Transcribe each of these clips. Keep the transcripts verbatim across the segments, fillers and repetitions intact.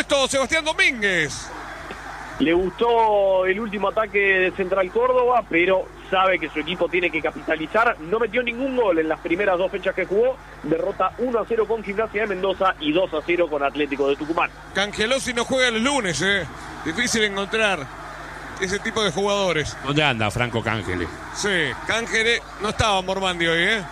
esto, Sebastián Domínguez? Le gustó el último ataque de Central Córdoba, pero sabe que su equipo tiene que capitalizar. No metió ningún gol en las primeras dos fechas que jugó. Derrota uno a cero con Gimnasia de Mendoza y dos a cero con Atlético de Tucumán. Cangelosi no juega el lunes, eh. Difícil encontrar ese tipo de jugadores. ¿Dónde anda Franco Cángele? Sí, Cángele no estaba en Mormandi hoy, ¿eh?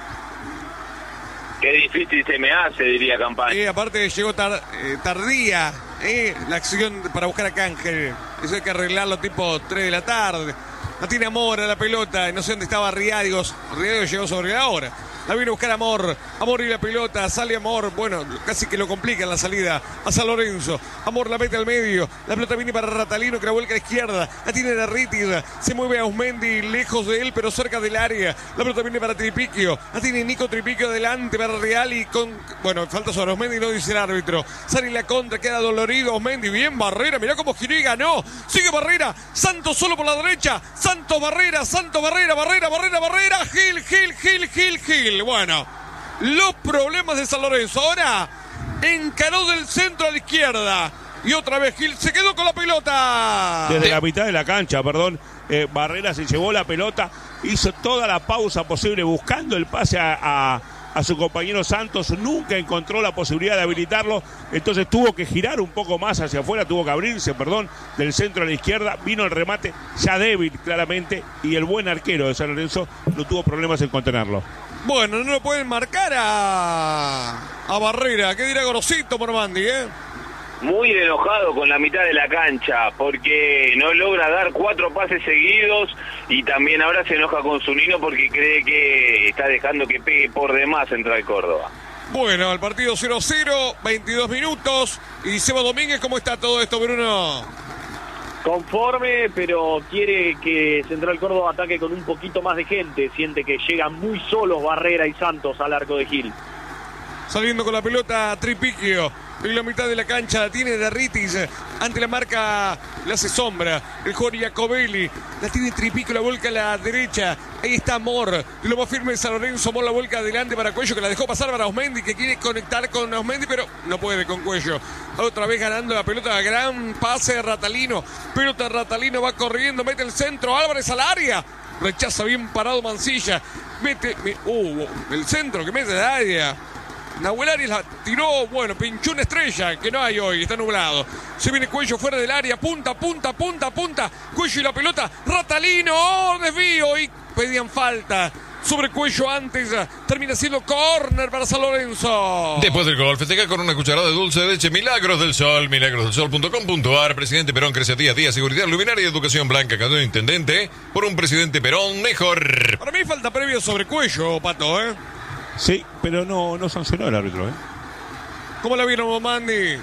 Qué difícil se me hace, diría Campaña. Y aparte llegó tar, eh, tardía eh, la acción para buscar a Cángel. Eso hay que arreglarlo tipo tres de la tarde. No tiene Amor a la pelota. No sé dónde estaba Riadigos. Riadigos llegó sobre la hora. La vino a buscar Amor. Amor y la pelota. Sale Amor. Bueno, casi que lo complica en la salida a San Lorenzo. Amor la mete al medio. La pelota viene para Ratalino que la vuelca a la izquierda. La tiene Derritis. Se mueve a Usmendi lejos de él pero cerca del área. La pelota viene para Tripiquio. La tiene Nico Tripiquio adelante para Reali con... Bueno, falta sobre Usmendi, no dice el árbitro. Sale la contra, queda dolorido Usmendi. Bien Barrera, mirá cómo giró y ganó. Sigue Barrera. Santos solo por la derecha. Santos Barrera, Santos Barrera, Barrera, Barrera, Barrera. Gil, Gil, Gil, Gil, Gil. Bueno, los problemas de San Lorenzo. Ahora encaró del centro a la izquierda. Y otra vez Gil se quedó con la pelota. Desde la mitad de la cancha, perdón. Eh, Barrera se llevó la pelota. Hizo toda la pausa posible buscando el pase a, a, a su compañero Santos. Nunca encontró la posibilidad de habilitarlo. Entonces tuvo que girar un poco más hacia afuera. Tuvo que abrirse, perdón, del centro a la izquierda. Vino el remate ya débil, claramente. Y el buen arquero de San Lorenzo no tuvo problemas en contenerlo. Bueno, no lo pueden marcar a, a Barrera. ¿Qué dirá Gorosito Mormandi, eh? Muy enojado con la mitad de la cancha porque no logra dar cuatro pases seguidos y también ahora se enoja con Zunino porque cree que está dejando que pegue por demás Central Córdoba. Bueno, el partido cero a cero, veintidós minutos. Y Seba Domínguez, ¿cómo está todo esto, Bruno? Conforme, pero quiere que Central Córdoba ataque con un poquito más de gente. Siente que llegan muy solos Barrera y Santos al arco de Gil. Saliendo con la pelota Tripiquio. En la mitad de la cancha la tiene Derritis. Ante la marca le hace sombra el jugador Iacobelli. La tiene Tripiquio, la vuelca a la derecha. Ahí está Amor. Lo más firme de San Lorenzo. Amor la vuelca adelante para Cuello, que la dejó pasar para Osmendi, que quiere conectar con Osmendi, pero no puede con Cuello. Otra vez ganando la pelota. Gran pase de Ratalino. Pelota de Ratalino, va corriendo, mete el centro. Álvarez al área. Rechaza bien parado Mancilla. Mete. Uh, el centro que mete de área. Nahuel Arias la tiró, bueno, pinchó una estrella que no hay hoy, está nublado. Se viene Cuello fuera del área, punta, punta, punta, punta. Cuello y la pelota, Ratalino, oh, desvío y pedían falta. Sobre Cuello antes, termina siendo córner para San Lorenzo. Después del gol, festeja con una cucharada de dulce de leche Milagros del Sol, milagros del sol punto com punto a r. Presidente Perón crece día a día, seguridad, luminaria y educación blanca. Candidato intendente por un presidente Perón mejor. Para mí falta previo sobre Cuello, Pato, ¿eh? Sí, pero no, no sancionó el árbitro, ¿eh? ¿Cómo la vieron, Momandi?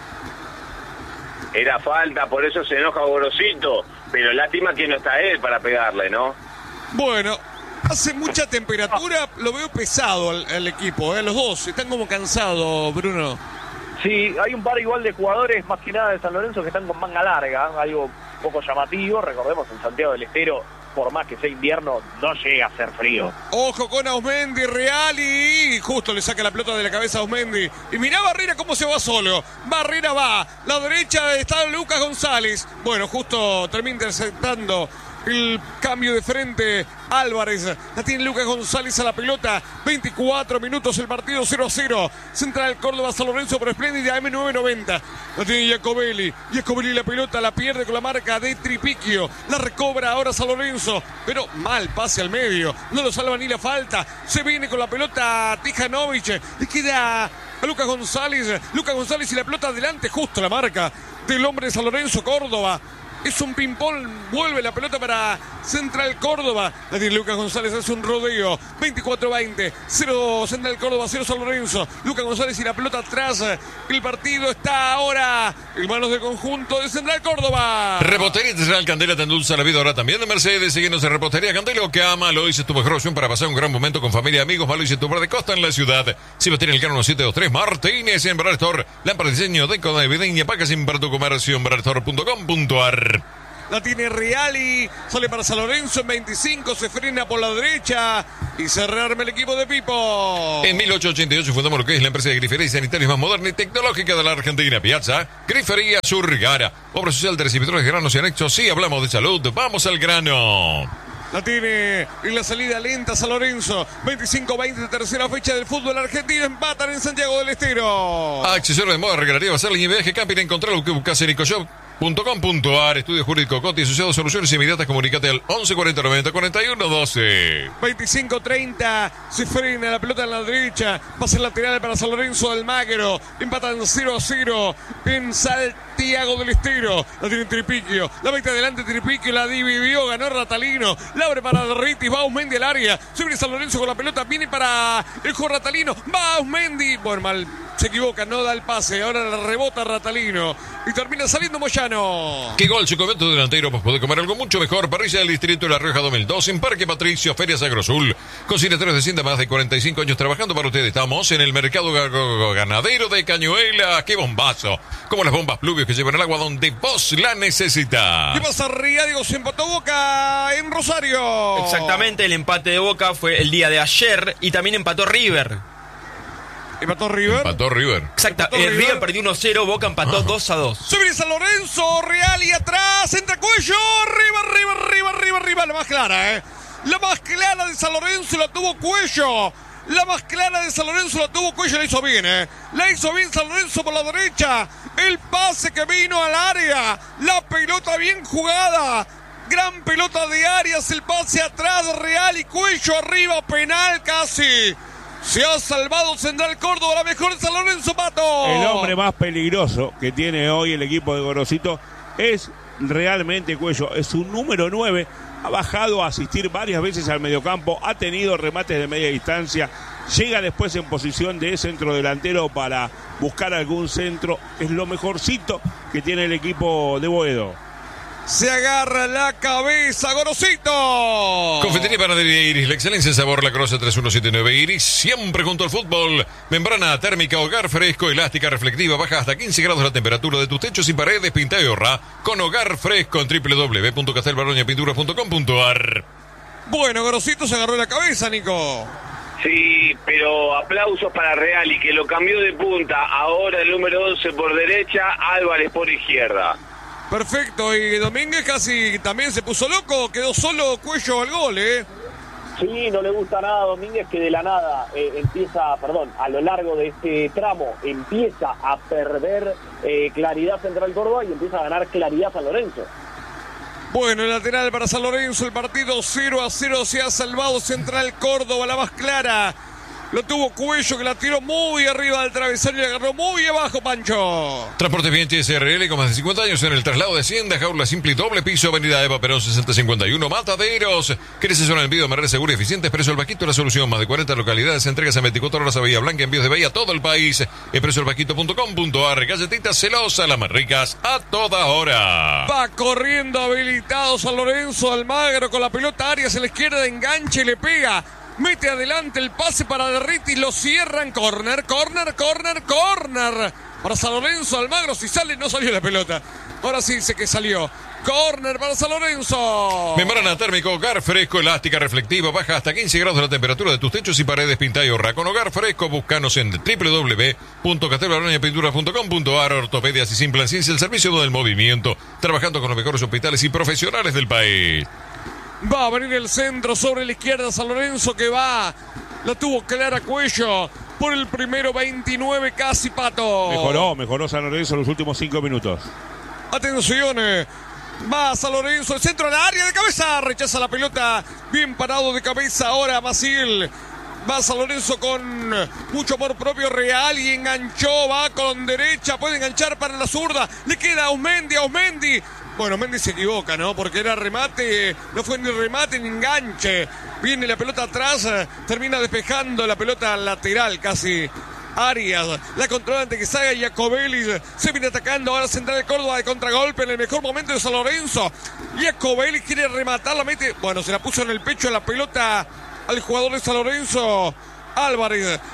Era falta, por eso se enoja Gorosito, pero lástima que no está él para pegarle, ¿no? Bueno, hace mucha temperatura, lo veo pesado al, al equipo, ¿eh? Los dos están como cansados, Bruno. Sí, hay un par igual de jugadores, más que nada de San Lorenzo, que están con manga larga, algo un poco llamativo. Recordemos, en Santiago del Estero, por más que sea invierno, no llega a ser frío. Ojo con Ausmendi, Reali. Justo le saca la pelota de la cabeza a Ausmendi. Y mirá Barrera cómo se va solo. Barrera va. La derecha está Lucas González. Bueno, justo termina interceptando el cambio de frente. Álvarez. La tiene Lucas González a la pelota. veinticuatro minutos el partido, cero a cero. Central Córdoba, San Lorenzo por Espléndida, eme nueve noventa. La tiene Iacobelli. Iacobelli la pelota la pierde con la marca de Tripiquio. La recobra ahora San Lorenzo. Pero mal pase al medio. No lo salva ni la falta. Se viene con la pelota Tijanovic. Le queda a Lucas González. Lucas González y la pelota adelante. Justo la marca del hombre de San Lorenzo, Córdoba. Es un ping-pong, vuelve la pelota para Central Córdoba. La tiene Lucas González, hace un rodeo. veinticuatro veinte, cero Central Córdoba, cero San Lorenzo. Lucas González y la pelota atrás. El partido está ahora en manos del conjunto de Central Córdoba. Repostería Central Candela te endulza la vida ahora también de Mercedes. Síguenos en Repostería Candela que ama. Lo hice tu mejor opción para pasar un gran momento con familia y amigos. Malo hice tu bar de costa en la ciudad. Si vas a tener el carro siete dos tres Martínez en Brad Store. Lámpara de diseño, década navideña. Paga sin para tu comercio en brad store punto com punto a r. La tiene Reali. Sale para San Lorenzo en veinticinco. Se frena por la derecha. Y se rearma el equipo de Pipo. En mil ochocientos ochenta y ocho fundamos lo que es la empresa de grifería y sanitarios más moderna y tecnológica de la Argentina. Piazza Grifería Surgara. Obra social de recibidores de granos y anexos. Sí, hablamos de salud. Vamos al grano. La tiene en la salida lenta San Lorenzo. veinticinco veinte, tercera fecha del fútbol argentino. Empatan en Santiago del Estero. Accesorios de moda recreativa, hacer línea de viaje, camping, encontrar lo que buscas en Ecoshop punto com punto ar. Estudio Jurídico Coti, asociados soluciones inmediatas. Comunicate al once cuarenta noventa cuarenta y uno doce. veinticinco treinta. Se frena la pelota en la derecha. Pase lateral para San Lorenzo de Almagro. Empatan cero a cero en Santiago del Estero. La tiene Tripiquio. La mete adelante Tripiquio. La dividió. Ganó Ratalino. La abre para Derritis. Va Ausmendi al área. Sube San Lorenzo con la pelota. Viene para el juego Ratalino. Va Ausmendi. Bueno, mal. Se equivoca, no da el pase. Ahora la rebota Ratalino. Y termina saliendo Moyano. Qué gol, chico, evento delantero. Pues poder comer algo mucho mejor. Parrilla del Distrito de La Rioja dos mil dos. En Parque Patricio, Ferias Agrosul. Conciliatorios de Cinta, más de cuarenta y cinco años trabajando para ustedes. Estamos en el mercado ganadero de Cañuela. ¡Qué bombazo! Como las bombas pluvios que llevan el agua donde vos la necesitas. ¿Qué pasa, Ría? Digo, se empató Boca en Rosario. Exactamente, el empate de Boca fue el día de ayer. Y también empató River. ¿Empató River? Empató River. Exacto, Empató eh, River. River perdió uno cero, Boca empató Ah. dos a dos. Se viene San Lorenzo, Real y atrás, entra Cuello, arriba, arriba, arriba, arriba, arriba, la más clara, ¿eh? La más clara de San Lorenzo la tuvo Cuello. La más clara de San Lorenzo la tuvo Cuello, la hizo bien, ¿eh? La hizo bien San Lorenzo por la derecha. El pase que vino al área. La pelota bien jugada. Gran pelota de Arias, el pase atrás, Real y Cuello arriba, penal casi. Se ha salvado Central Córdoba, la mejor de San Lorenzo, Pato. El hombre más peligroso que tiene hoy el equipo de Gorosito es realmente Cuello. Es un número nueve. Ha bajado a asistir varias veces al mediocampo. Ha tenido remates de media distancia. Llega después en posición de centro delantero para buscar algún centro. Es lo mejorcito que tiene el equipo de Boedo. Se agarra la cabeza, Gorosito. Confitería Panadería Iris, la excelencia en sabor, la Croce tres uno siete nueve Iris, siempre junto al fútbol. Membrana térmica, hogar fresco, elástica, reflectiva, baja hasta quince grados la temperatura de tus techos y paredes, pinta y ahorra con hogar fresco en doble u doble u doble u punto castelbaroña pintura punto com punto ar. Bueno, Gorosito se agarró la cabeza, Nico. Sí, pero aplausos para Real y que lo cambió de punta. Ahora el número once por derecha, Álvarez por izquierda. Perfecto, y Domínguez casi también se puso loco, quedó solo Cuello al gol, ¿eh? Sí, no le gusta nada a Domínguez, que de la nada eh, empieza, perdón, a lo largo de este tramo empieza a perder eh, claridad Central Córdoba y empieza a ganar claridad San Lorenzo. Bueno, el lateral para San Lorenzo, el partido cero a cero, se ha salvado Central Córdoba, la más clara. Lo tuvo Cuello, que la tiró muy arriba del travesaño y la agarró muy abajo, Pancho. Transportes Bien S R L con más de cincuenta años en el traslado de Hacienda, jaula simple y doble piso, avenida Eva Perón sesenta cincuenta y uno, Mataderos. ¿Querés asesorar el envío de manera segura y eficiente? Expreso El Vaquito, la solución. Más de cuarenta localidades, entregas en veinticuatro horas a Bahía Blanca, envíos de Bahía a todo el país. expreso el vaquito punto com punto ar. Galletitas celosas, las más ricas a toda hora. Va corriendo habilitado San Lorenzo, Almagro con la pelota, Arias a la izquierda, enganche y le pega. Mete adelante el pase para Derritis, lo cierran, corner, corner, corner, corner. Para San Lorenzo, Almagro, si sale, no salió la pelota. Ahora sí dice que salió. Corner para San Lorenzo. Membrana térmico, hogar fresco, elástica, reflectiva, baja hasta quince grados la temperatura de tus techos y paredes, pinta y ahorra. Con hogar fresco, búscanos en doble u doble u doble u punto castelbaroña pintura punto com punto ar. Ortopedias y Simple Ciencia, el servicio del movimiento, trabajando con los mejores hospitales y profesionales del país. Va a venir el centro sobre la izquierda San Lorenzo que va. La tuvo clara Cuello. Por el primero veintinueve casi, Pato. Mejoró, mejoró San Lorenzo en los últimos cinco minutos. Atención. eh. Va San Lorenzo, el centro del área de cabeza. Rechaza la pelota. Bien parado de cabeza ahora Maciel. Va San Lorenzo con mucho amor propio, Real y enganchó. Va con derecha. Puede enganchar para la zurda. Le queda a Ausmendi, a Ausmendi. Bueno, Mendy se equivoca, ¿no? Porque era remate, no fue ni remate ni enganche. Viene la pelota atrás, termina despejando la pelota lateral casi. Arias, la controla ante que salga Jacobelli. Se viene atacando ahora Central de Córdoba de contragolpe en el mejor momento de San Lorenzo. Jacobelli quiere rematar, la mete. Bueno, se la puso en el pecho la pelota al jugador de San Lorenzo. Álvarez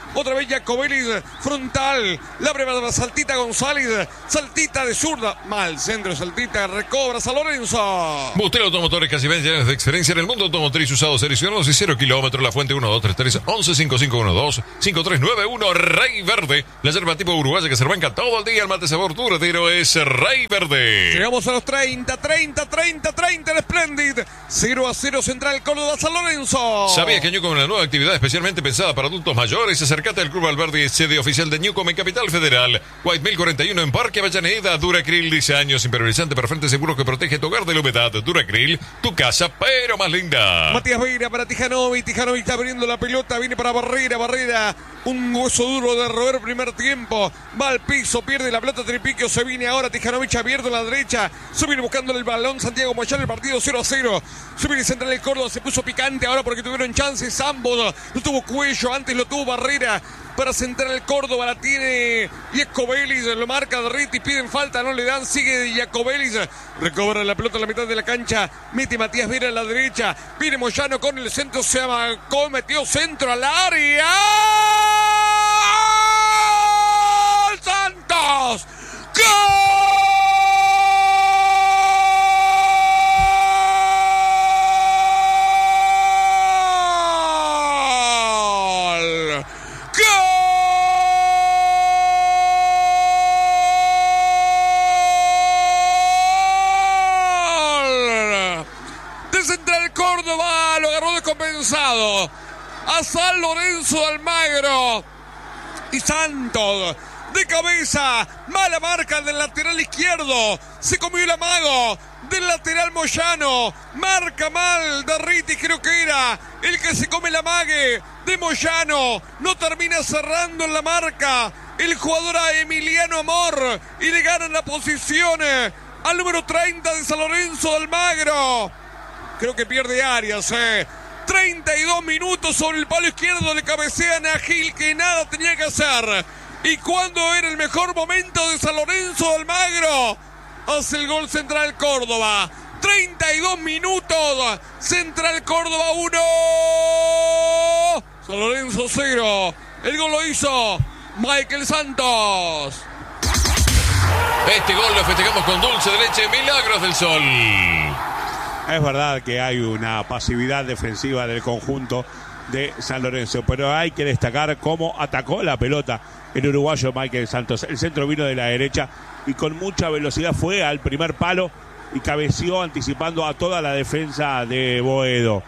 Otra vez Jacobelis frontal. La primera saltita González. Saltita de zurda. Mal centro, saltita. Recobra San Lorenzo. Bustelo Automotores, casi veinte años de experiencia en el mundo automotriz, usados, seleccionados y cero kilómetros. La Fuente uno dos tres tres once cinco cinco uno dos cinco tres nueve uno. Rey Verde. La yerba tipo uruguaya que se rebanca todo el día. El mate sabor duradero es Rey Verde. Llegamos a los treinta, treinta, treinta, treinta en Splendid. cero a cero Central Córdoba San Lorenzo. ¿Sabías que Newcom es una nueva actividad especialmente pensada para adultos mayores? Acércate al Club Alberdi, sede oficial de Newcom en Capital Federal. White mil cuarenta y uno en Parque Avellaneda. Duracril, diseño impermeabilizante para frente seguro que protege tu hogar de la humedad. Duracril, tu casa pero más linda. Matías Veira para Tijanovic. Tijanovic está abriendo la pelota. Viene para Barrera. Barrera, un hueso duro de roer primer tiempo. Va al piso, pierde la pelota. Tripiquio se viene ahora. Tijanovic abierto a la derecha. Se viene buscando el balón. Santiago Moyano, el partido cero a cero. Se viene Central del Córdoba. Se puso picante ahora porque tuvieron chances ambos. No tuvo Cuello. Antes lo tuvo Barrera. Para Central el Córdoba la tiene Jacobelis, lo marca Derriti, piden falta, no le dan, sigue Jacobelis, recobra la pelota a la mitad de la cancha, mete Matías Vera a la derecha, viene Moyano con el centro, se amacó, metió centro al área. ¡Gol Santos! ¡Gol! Córdoba lo agarró descompensado a San Lorenzo de Almagro y Santos de cabeza, mala marca del lateral izquierdo, se comió el amago del lateral Moyano, marca mal Derriti, creo que era el que se come el amague de Moyano, no termina cerrando en la marca el jugador a Emiliano Amor y le ganan la posición al número treinta de San Lorenzo de Almagro. Creo que pierde Arias, eh. treinta y dos minutos sobre el palo izquierdo, le cabecean a Gil que nada tenía que hacer. Y cuando era el mejor momento de San Lorenzo de Almagro, hace el gol Central Córdoba. treinta y dos minutos, Central Córdoba uno, San Lorenzo cero. El gol lo hizo Michael Santos. Este gol lo festejamos con dulce de leche, Milagros del Sol. Es verdad que hay una pasividad defensiva del conjunto de San Lorenzo, pero hay que destacar cómo atacó la pelota el uruguayo Michael Santos. El centro vino de la derecha y con mucha velocidad fue al primer palo y cabeció anticipando a toda la defensa de Boedo.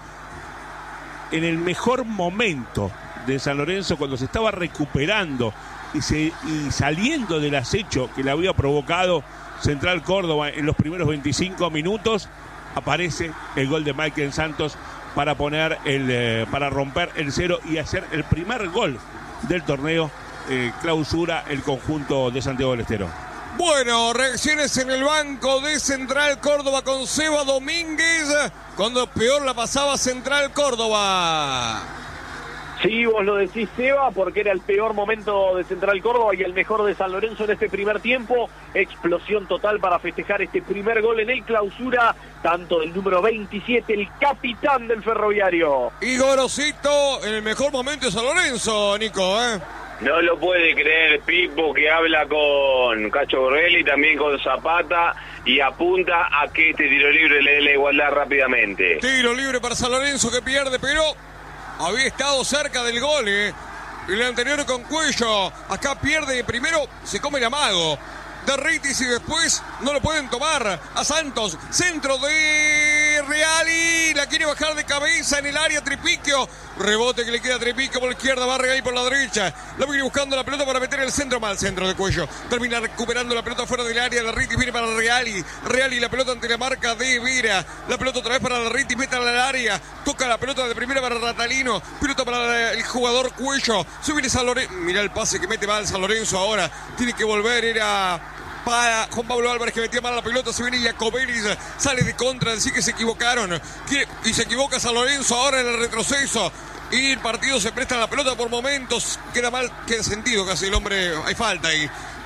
En el mejor momento de San Lorenzo, cuando se estaba recuperando y, se, y saliendo del acecho que le había provocado Central Córdoba en los primeros veinticinco minutos, aparece el gol de Michael Santos para poner el eh, para romper el cero y hacer el primer gol del torneo. Eh, clausura el conjunto de Santiago del Estero. Bueno, reacciones en el banco de Central Córdoba con Seba Domínguez cuando peor la pasaba Central Córdoba. Sí, vos lo decís, Seba, porque era el peor momento de Central Córdoba y el mejor de San Lorenzo en este primer tiempo. Explosión total para festejar este primer gol en el clausura, tanto del número veintisiete, el capitán del Ferroviario. Y Gorosito en el mejor momento de San Lorenzo, Nico, ¿eh? No lo puede creer Pipo, que habla con Cacho Borrelli, también con Zapata, y apunta a que este tiro libre le dé la igualdad rápidamente. Tiro libre para San Lorenzo que pierde, pero había estado cerca del gol, ¿eh? El anterior con Cuello. Acá pierde primero, se come el amago de Ritis y después no lo pueden tomar a Santos. Centro de Reali, la quiere bajar de cabeza en el área Tripiquio. Rebote que le queda a Tripiquio por la izquierda, va Reali por la derecha. La viene buscando la pelota para meter el centro, mal centro de Cuello. Termina recuperando la pelota fuera del área de Ritis, viene para Reali. Reali la pelota ante la marca de Vera. La pelota otra vez para Ritis, mete al área. Toca la pelota de primera para Ratalino. Pelota para el jugador Cuello. Se viene San Lorenzo. Mirá el pase que mete mal San Lorenzo ahora. Tiene que volver, era para Juan Pablo Álvarez que metía mal la pelota. Se viene Jacobelis, sale de contra, decir que se equivocaron. Quiere, y se equivoca San Lorenzo ahora en el retroceso. Y el partido se presta a la pelota por momentos. Queda mal, queda sentido casi el hombre. Hay falta ahí.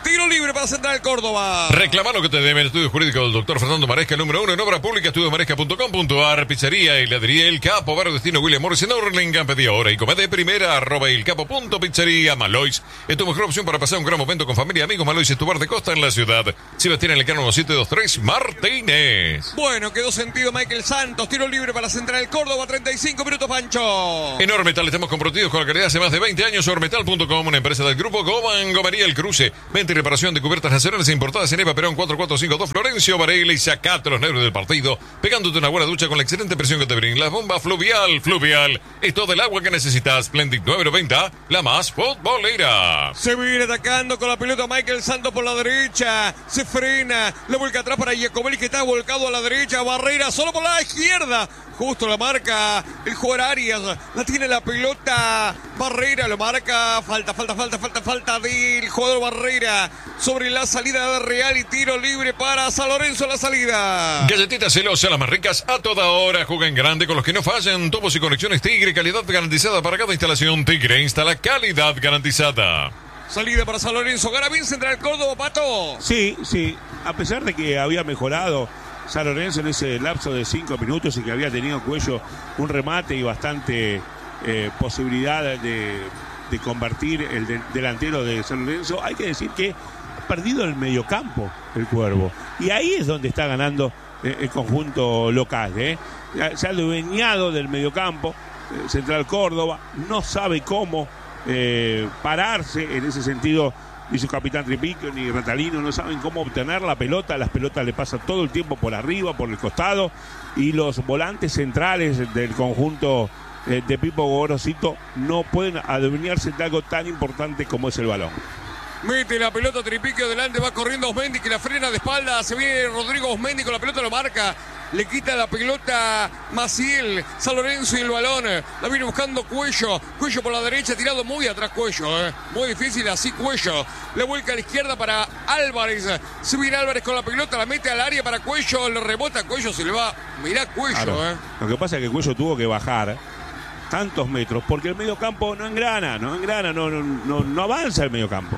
Tiro libre para Central Córdoba. Reclama lo que te debe el estudio jurídico del doctor Fernando Maresca, número uno en obra pública, estudio maresca punto com punto ar, pizzería y heladería El Capo, barrio destino William Morris en Hurlingham. Pedí ahora y come de primera, arroba el capo punto pizzería. Malois es tu mejor opción para pasar un gran momento con familia y amigos. Malois es tu bar de costa en la ciudad. Si vas tiene el Cano siete dos tres Martínez. Bueno, quedó sentido Michael Santos. Tiro libre para Central Córdoba, treinta y cinco minutos, Pancho. En Ormetal estamos comprometidos con la calidad hace más de veinte años. Ormetal punto com, una empresa del grupo Goman Gomería El Cruce. Venta y reparación de cubiertas nacionales e importadas en Eva Perón cuatro cuatro cinco dos Florencio Varela, y sacate los nervios del partido pegándote una buena ducha con la excelente presión que te brinda la bomba Fluvial. Fluvial es todo el agua que necesitas. Splendid nueve noventa, la más futbolera. Se viene atacando con la pelota Michael Santos por la derecha. Se frena, la vuelca atrás para Giacobelli, que está volcado a la derecha. Barrera solo por la izquierda. Justo la marca el jugador Arias. La tiene la pelota Barrera, lo marca. Falta, falta, falta, falta, falta del jugador Barrera sobre la salida de Real, y tiro libre para San Lorenzo la salida. Galletitas celosas, las más ricas a toda hora. Juega en grande con los que no fallan. Tubos y conexiones Tigre, calidad garantizada para cada instalación. Tigre instala calidad garantizada. Salida para San Lorenzo. Gana bien Central Córdoba, Pato. Sí, sí. A pesar de que había mejorado San Lorenzo en ese lapso de cinco minutos y que había tenido Cuello un remate y bastante eh, posibilidad de, de convertir el de, delantero de San Lorenzo, hay que decir que ha perdido el mediocampo el Cuervo. Y ahí es donde está ganando eh, el conjunto local. ¿eh? Se ha adueñado del mediocampo. Eh, Central Córdoba no sabe cómo eh, pararse en ese sentido. Ni su capitán Tripiquio ni Ratalino no saben cómo obtener la pelota. Las pelotas le pasan todo el tiempo por arriba, por el costado, y los volantes centrales del conjunto eh, de Pipo Gorosito no pueden adueñarse de algo tan importante como es el balón. Mete la pelota Tripiquio delante, va corriendo Osmendi, que la frena de espalda. Se viene Rodrigo Osmendi con la pelota, lo marca. Le quita la pelota Maciel, San Lorenzo, y el balón la viene buscando Cuello. Cuello por la derecha, tirado muy atrás Cuello. Eh. Muy difícil así Cuello. Le vuelca a la izquierda para Álvarez. Se viene Álvarez con la pelota, la mete al área para Cuello. Le rebota a Cuello, se le va. Mirá Cuello. Claro. Eh. Lo que pasa es que Cuello tuvo que bajar tantos metros porque el mediocampo no engrana, no engrana, no, no, no, no avanza el mediocampo.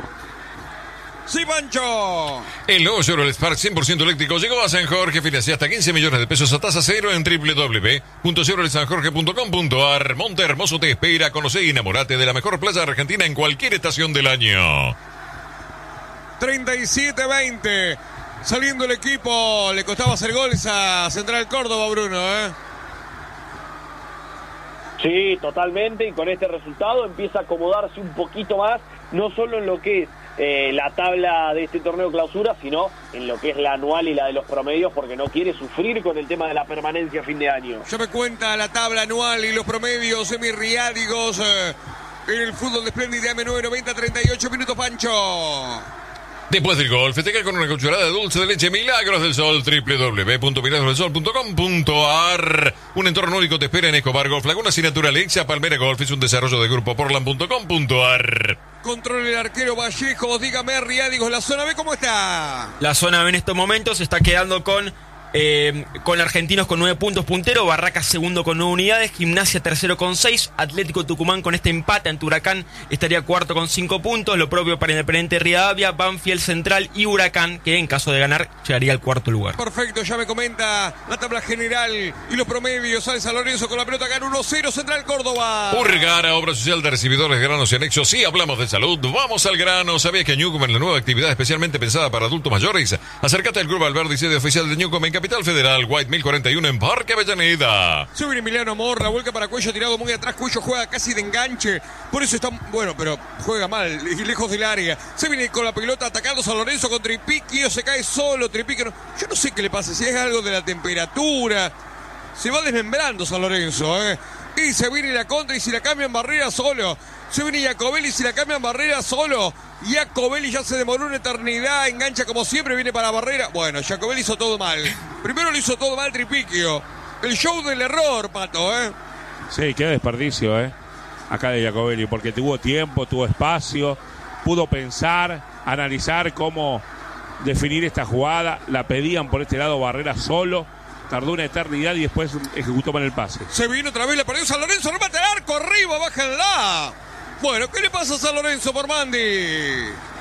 Sí, Pancho. El nuevo Chevrolet Spark cien por ciento eléctrico llegó a San Jorge. Financia hasta quince millones de pesos a tasa cero en doble u doble u doble u punto chevrolet san jorge punto com punto ar. Monte Hermoso te espera. Conoce y enamorate de la mejor playa argentina en cualquier estación del año. treinta y siete veinte. Saliendo el equipo. Le costaba hacer goles a Central Córdoba, Bruno, ¿eh? Sí, totalmente. Y con este resultado empieza a acomodarse un poquito más. No solo en lo que es Eh, la tabla de este torneo clausura, sino en lo que es la anual y la de los promedios, porque no quiere sufrir con el tema de la permanencia a fin de año. Ya me cuenta la tabla anual y los promedios semirriádigos eh, en el fútbol de Splendid A M nueve noventa, treinta y ocho minutos, Pancho. Después del gol, festejar con una cucharada de dulce de leche Milagros del Sol, doble u doble u doble u punto milagros del sol punto com punto ar. Un entorno único te espera en Escobar Golf Laguna sin naturaleza. Palmera Golf es un desarrollo de grupo portland punto com punto ar. Control el arquero Vallejos, dígame, Riádigos, la zona B, ¿cómo está? La zona B en estos momentos se está quedando con Eh, con Argentinos con nueve puntos puntero, Barracas segundo con nueve unidades, Gimnasia tercero con seis, Atlético Tucumán con este empate ante Huracán estaría cuarto con cinco puntos, lo propio para Independiente Rivadavia, Banfield Central y Huracán, que en caso de ganar llegaría al cuarto lugar. Perfecto, ya me comenta la tabla general y los promedios. Sale San Lorenzo con la pelota, gana uno cero Central Córdoba. Urgara, obra social de recibidores, granos y anexos. Sí, hablamos de salud, vamos al grano. ¿Sabías que Newcom es la nueva actividad especialmente pensada para adultos mayores? Acércate al Club Alberdi, sede oficial de Newcom en Capital Federal, White mil cuarenta y uno en Parque Avellaneda. Se viene Emiliano Morra, vuelca para Cuello, tirado muy atrás. Cuello juega casi de enganche, por eso está bueno, pero juega mal y lejos del área. Se viene con la pelota atacando San Lorenzo con Tripiquio, se cae solo Tripiquio. Yo no sé qué le pasa, si es algo de la temperatura. Se va desmembrando San Lorenzo, ¿eh? Y se viene la contra y si la cambian Barrera solo. Se viene Giacobelli, si la cambian Barrera solo. Giacobelli ya se demoró una eternidad, engancha como siempre, viene para Barrera. Bueno, Giacobelli hizo todo mal. Primero lo hizo todo mal Tripiquio. El show del error, Pato, ¿eh? Sí, qué desperdicio, ¿eh? Acá de Giacobelli, porque tuvo tiempo, tuvo espacio, pudo pensar, analizar cómo definir esta jugada. La pedían por este lado Barrera solo. Tardó una eternidad y después ejecutó mal el pase. Se vino otra vez, la perdió San Lorenzo, remate al arco, arriba, bájenla. Bueno, ¿qué le pasa a San Lorenzo por Mandi?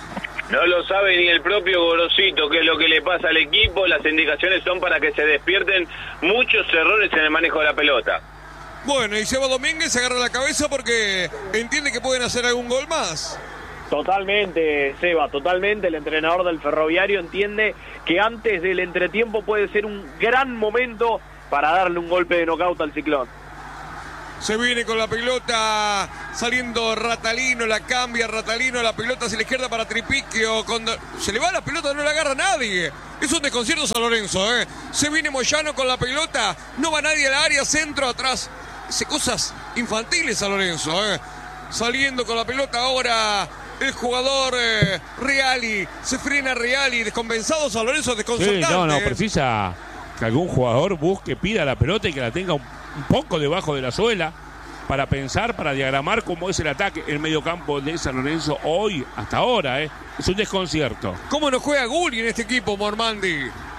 No lo sabe ni el propio Gorosito qué es lo que le pasa al equipo. Las indicaciones son para que se despierten muchos errores en el manejo de la pelota. Bueno, y Seba Domínguez se agarra la cabeza porque entiende que pueden hacer algún gol más. Totalmente, Seba, totalmente. El entrenador del Ferroviario entiende que antes del entretiempo puede ser un gran momento para darle un golpe de nocaut al Ciclón. Se viene con la pelota, saliendo Ratalino, la cambia Ratalino, la pelota hacia la izquierda para Tripiquio. Cuando se le va la pelota no la agarra nadie. Es un desconcierto San Lorenzo, ¿eh? Se viene Moyano con la pelota, no va nadie al área, centro, atrás. Hace cosas infantiles San Lorenzo, ¿eh? Saliendo con la pelota ahora el jugador eh, Reali, se frena Reali, descompensado San Lorenzo, desconcertante. Sí, no, no, precisa que algún jugador busque, pida la pelota y que la tenga un, un poco debajo de la suela para pensar, para diagramar cómo es el ataque, el mediocampo de San Lorenzo hoy, hasta ahora, ¿eh? Es un desconcierto. ¿Cómo no juega Gulli en este equipo, Mormandi?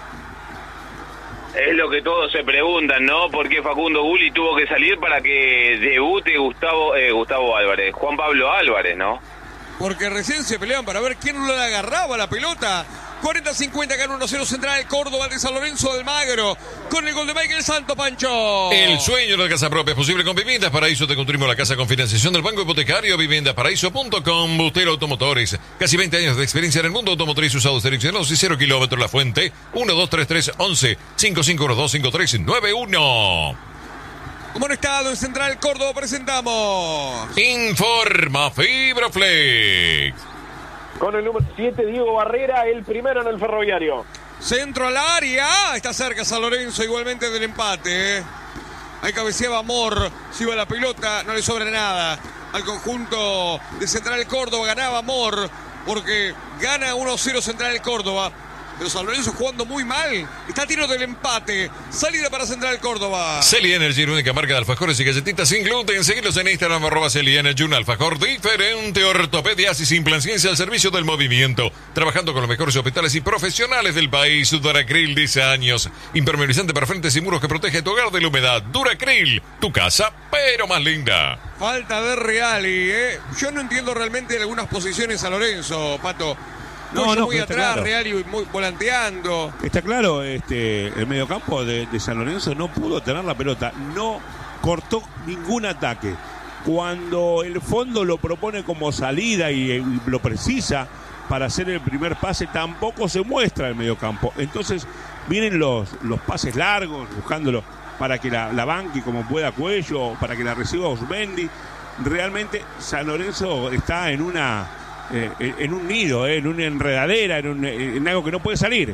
Es lo que todos se preguntan, ¿no? ¿Por qué Facundo Gulli tuvo que salir para que debute Gustavo eh, Gustavo Álvarez, Juan Pablo Álvarez, ¿no? Porque recién se peleaban para ver quién le agarraba la pelota. cuarenta cincuenta, gana uno cero Central Córdoba de San Lorenzo del Magro. Con el gol de Michael Santo, Pancho. El sueño de la casa propia es posible con Viviendas Paraíso. Te construimos la casa con financiación del Banco Hipotecario. Viviendas Paraíso punto com. Bustelo Automotores. Casi veinte años de experiencia en el mundo automotriz, usados seleccionados y cero kilómetros. La Fuente. uno dos tres tres once cinco cinco uno dos cinco tres nueve uno. Como no estado en Central Córdoba, presentamos Informa Fibroflex. Con el número siete, Diego Barrera, el primero en el Ferroviario. centro al área. Está cerca San Lorenzo igualmente del empate. Ahí cabeceaba Amor. Se iba la pelota. No le sobra nada al conjunto de Central Córdoba. Ganaba Amor porque gana uno cero Central Córdoba. Pero San Lorenzo jugando muy mal. Está a tiro del empate. Salida para Central Córdoba. Celi Energy, la única marca de alfajores y galletitas sin gluten. Seguilos en Instagram, arroba Celi Energy, un alfajor diferente. Ortopedia y simple ciencia al servicio del movimiento. Trabajando con los mejores hospitales y profesionales del país. Duracril, diez años. Impermeabilizante para frentes y muros que protege tu hogar de la humedad. Duracril, tu casa, pero más linda. Falta de Reali, ¿eh? Yo no entiendo realmente algunas posiciones a Lorenzo, Pato. No, no, muy atrás, claro. Real y muy volanteando. Está claro, este, el mediocampo de, de San Lorenzo no pudo tener la pelota, no cortó ningún ataque. Cuando el fondo lo propone como salida y, y lo precisa para hacer el primer pase, tampoco se muestra el mediocampo. Entonces vienen los, los pases largos, buscándolo para que la, la banque como pueda Cuello, para que la reciba Osmendi. Realmente San Lorenzo está en una... Eh, en un nido, eh, en una enredadera, en, un, en algo que no puede salir.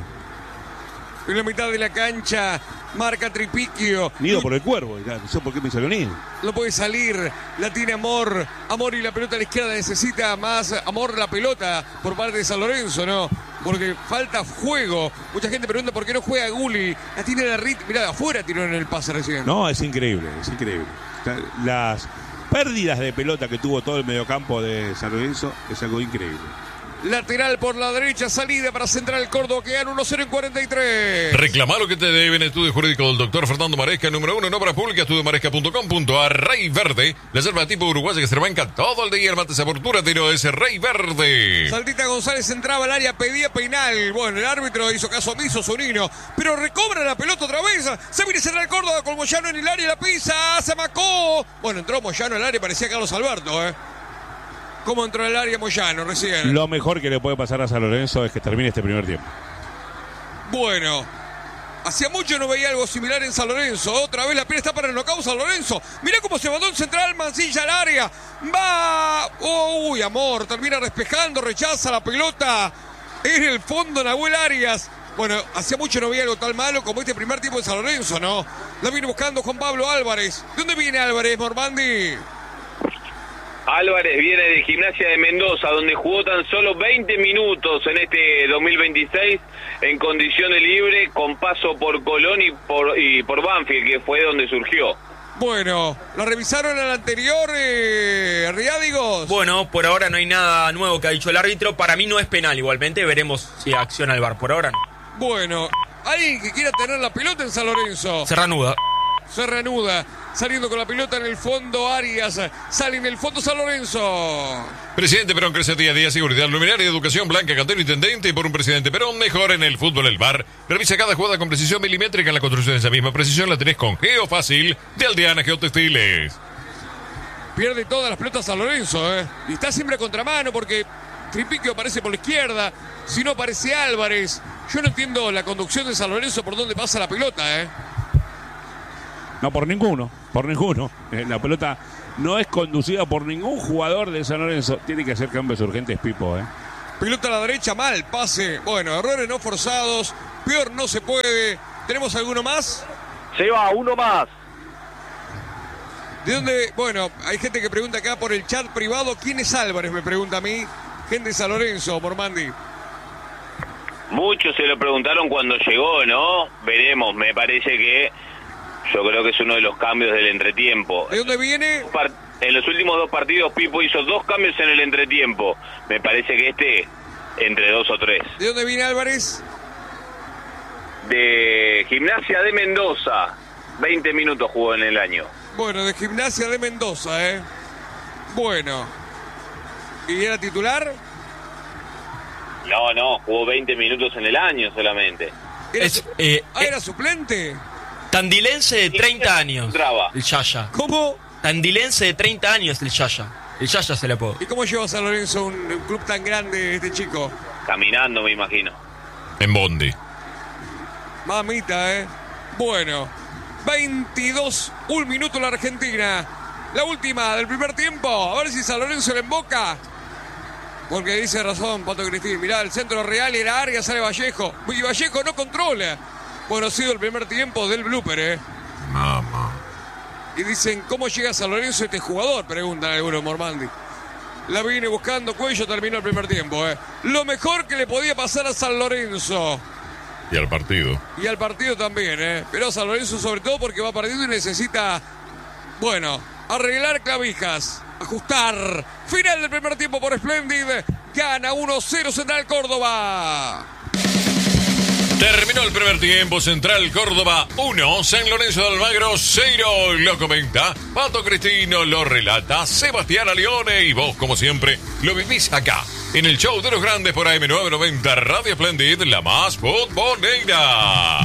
En la mitad de la cancha marca Tripiquio. Nido por el cuervo, no sé por qué me salió nido. No puede salir, la tiene Amor. Amor y la pelota a la izquierda necesita más Amor la pelota por parte de San Lorenzo, ¿no? Porque falta juego. Mucha gente pregunta por qué no juega Gulli. La tiene la Rit, mirá, de afuera tiró en el pase recién. No, es increíble, es increíble. Las pérdidas de pelota que tuvo todo el mediocampo de San Lorenzo es algo increíble. Lateral por la derecha, salida para Central Córdoba, que gana uno cero en cuarenta y tres. Reclama lo que te deben. Estudio jurídico del doctor Fernando Maresca, número uno en obras públicas, estudio maresca punto com punto a r. Rey Verde, la yerba tipo uruguaya que se rebanca todo el día. El mate sabor duradero es Rey Verde. Saltita González entraba al área, pedía penal. Bueno, el árbitro hizo caso omiso, Zunino, pero recobra la pelota otra vez. Se viene Central Córdoba con Moyano en el área, la pisa, se macó. Bueno, entró Moyano al área, parecía Carlos Alberto, ¿eh? ¿Cómo entró el área Moyano recién? Lo mejor que le puede pasar a San Lorenzo es que termine este primer tiempo. Bueno, hacía mucho no veía algo similar en San Lorenzo. Otra vez la piel está para el knockout San Lorenzo. Mirá cómo se mandó el central, Mancilla al área. Va. Oh, uy, Amor. Termina despejando, rechaza la pelota. En el fondo Nahuel Arias. Bueno, hacía mucho no veía algo tan malo como este primer tiempo de San Lorenzo, ¿no? La viene buscando Juan Pablo Álvarez. ¿De dónde viene Álvarez, Mormandi? Álvarez viene de Gimnasia de Mendoza, donde jugó tan solo veinte minutos en este dos mil veintiséis en condiciones libres, con paso por Colón y por, y por Banfield, que fue donde surgió. Bueno, ¿la revisaron al anterior, eh, Riádigos? Bueno, por ahora no hay nada nuevo que ha dicho el árbitro. Para mí no es penal, igualmente veremos si acciona el V A R. Por ahora no. Bueno, alguien que quiera tener la pelota en San Lorenzo. Se reanuda. Se reanuda. Saliendo con la pelota en el fondo Arias. Sale en el fondo San Lorenzo. Presidente Perón crece día a día, seguridad, luminaria, educación, blanca, cantero, intendente, y por un presidente Perón mejor en el fútbol el V A R. Revisa cada jugada con precisión milimétrica. En la construcción de esa misma precisión la tenés con Geofácil de Aldeana Geotextiles. Pierde todas las pelotas San Lorenzo, ¿eh? Y está siempre a contramano porque Tripiquio aparece por la izquierda. Si no aparece Álvarez. Yo no entiendo la conducción de San Lorenzo por dónde pasa la pelota, ¿eh? No, por ninguno, por ninguno. Eh, la pelota no es conducida por ningún jugador de San Lorenzo. Tiene que hacer cambios urgentes, Pipo, ¿eh? Pelota a la derecha, mal pase. Bueno, errores no forzados. Peor no se puede. ¿Tenemos alguno más? Se va, uno más. ¿De dónde? Bueno, hay gente que pregunta acá por el chat privado. ¿Quién es Álvarez? Me pregunta a mí. Gente de San Lorenzo, Mormandi. Muchos se lo preguntaron cuando llegó, ¿no? Veremos, me parece que yo creo que es uno de los cambios del entretiempo. ¿De dónde viene? En los últimos dos partidos Pipo hizo dos cambios en el entretiempo. Me parece que este, entre dos o tres. ¿De dónde viene Álvarez? De Gimnasia de Mendoza. veinte minutos jugó en el año. Bueno, de Gimnasia de Mendoza, ¿eh? Bueno. ¿Y era titular? No, no, jugó veinte minutos en el año solamente. ¿Era, Es, su... eh, ah, ¿era suplente? Tandilense de treinta años. Entraba. El Yaya. ¿Cómo? Tandilense de treinta años el Yaya. El Yaya se le apodo. ¿Y cómo lleva San Lorenzo un, un club tan grande este chico? Caminando, me imagino. En Bondi. Mamita, ¿eh? Bueno, veintidós, un minuto la Argentina. La última del primer tiempo. A ver si San Lorenzo le emboca. Porque dice razón, Pato Cristín. Mirá, el centro real era Arias, sale Vallejo. Y Vallejo no controla. Bueno, ha sido el primer tiempo del blooper, ¿eh? Mamá. Y dicen, ¿cómo llega San Lorenzo este jugador? Preguntan algunos, Mormandi. La viene buscando Cuello, terminó el primer tiempo, ¿eh? Lo mejor que le podía pasar a San Lorenzo. Y al partido. Y al partido también, ¿eh? Pero a San Lorenzo sobre todo porque va perdiendo y necesita, bueno, arreglar clavijas, ajustar. Final del primer tiempo por Splendid. Gana uno cero Central Córdoba. Terminó el primer tiempo, Central Córdoba uno, San Lorenzo de Almagro cero. Lo comenta Pato Cristino, lo relata Sebastián Alione y vos, como siempre, lo vivís acá, en el show de los grandes por A M novecientos noventa Radio Splendid, la más futbolera.